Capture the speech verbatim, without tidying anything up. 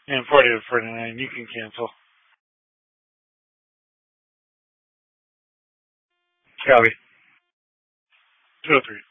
And forty to forty-nine, you can cancel. Copy. two oh three.